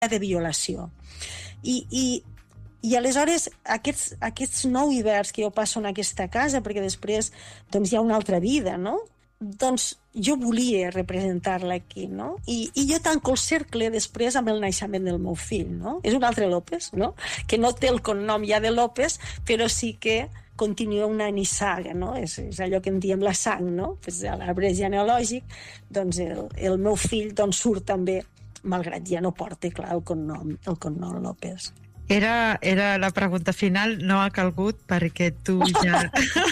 de violació. I aleshores aquests 9 hiverns que jo passo en aquesta casa, perquè després doncs, hi ha una altra vida, no? Doncs jo volia representar-la aquí, no? I jo tanco el cercle després amb el naixement del meu fill, no? És un altre López, no? Que no té el cognom ja de López, però sí que continua una nissaga, no? És allò que en diem la sang, no? Pues a l'arbre genealògic, doncs el meu fill doncs, surt també, malgrat ja no porta, clar, el cognom López. Era la pregunta final, no ha calgut perquè tu ja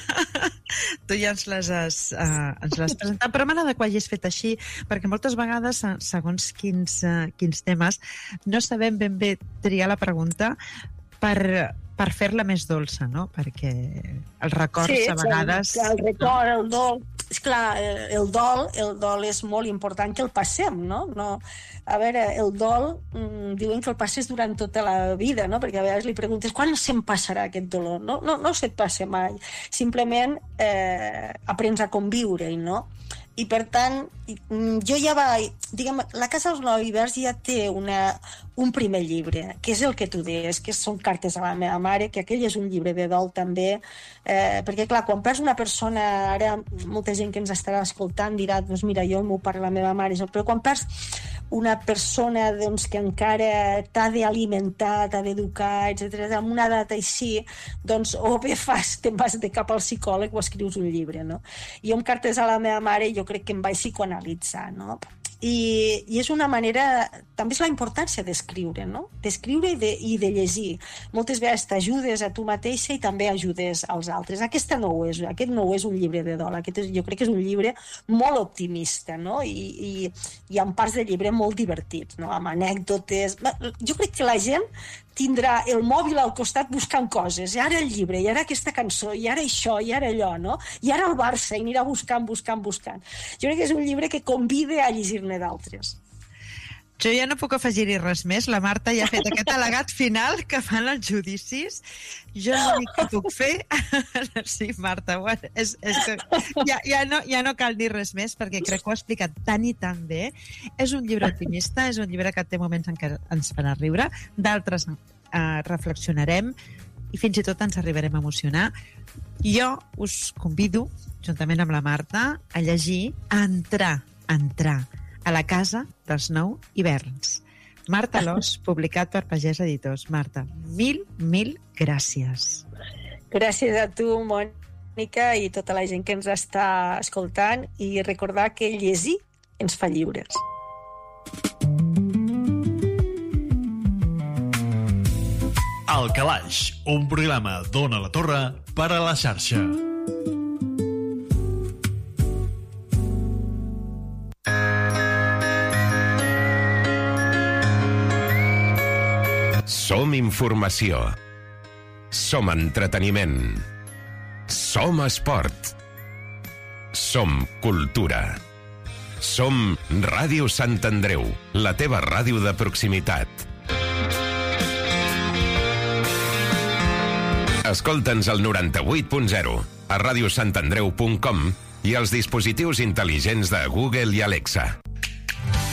ens l'has presentat, però m'agrada que ho hagis fet així, perquè moltes vegades, segons quins temes, no sabem ben bé triar la pregunta per fer-la més dolça, no? Perquè els records a vegades... Sí, el record, el dol... Esclar, el dol és molt important que el passem, no? A veure, el dol diuen que el passes durant tota la vida, no? Perquè a vegades li preguntes quan se'm passarà aquest dolor? No se't passa mai. Simplement aprens a conviure-hi, no? I per tant, jo ja vaig... Diguem, la Casa dels 9 hiverns ja té un primer llibre, que és el que tu deies, que són cartes a la meva mare, que aquell és un llibre de dol també, perquè clar, quan perds una persona, ara molta gent que ens estarà escoltant dirà, doncs mira, jo el meu pare i la meva mare, però quan perds una persona doncs, que encara t'ha d'alimentar, t'ha d'educar, etc., amb una edat així, doncs o bé te'n vas de cap al psicòleg o escrius un llibre, no? Jo amb cartes a la meva mare jo crec que em vaig psicoanalitzar, no? I és una manera, també és la importància d'escriure, no? D'escriure i de llegir. Moltes vegades t'ajudes a tu mateixa i també ajudes als altres. Aquest no ho és un llibre de dol, jo crec que és un llibre molt optimista, no? I hi ha parts del llibre molt divertits, no? Amb anècdotes. Jo crec que la gent tindrà el mòbil al costat buscant coses, i ara el llibre, i ara aquesta cançó, i ara això, i ara allò, no? I ara el Barça, i anirà buscant. Jo crec que és un llibre que convida a llegir-ne d'altres. Jo ja no puc afegir-hi res més. La Marta ja ha fet aquest al·legat final que fan els judicis. Jo l'únic que puc fer... Sí, Marta, bueno, és que ja no cal dir res més perquè crec que ho ha explicat tan i tan bé. És un llibre optimista, és un llibre que té moments en què ens farà riure, d'altres reflexionarem i fins i tot ens arribarem a emocionar. Jo us convido, juntament amb la Marta, a llegir, a entrar a la Casa dels 9 hiverns. Marta Alòs, publicat per Pagès Editors. Marta, mil gràcies. Gràcies a tu, Mònica, i tota la gent que ens està escoltant, i recordar que llegir ens fa lliures. El Calaix, un programa d'Ona la Torre per a la xarxa. Som informació. Som entreteniment. Som esport. Som cultura. Som Ràdio Sant Andreu, la teva ràdio de proximitat. Escolta'ns al 98.0, a radiosantandreu.com i als dispositius intel·ligents de Google i Alexa.